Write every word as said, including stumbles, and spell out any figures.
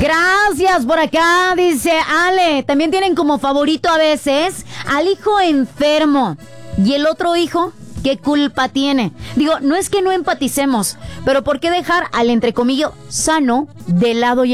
Gracias por acá, dice Ale. También tienen como favorito a veces al hijo enfermo. ¿Y el otro hijo? ¿Qué culpa tiene? Digo, no es que no empaticemos, pero ¿por qué dejar al entrecomillo sano de lado y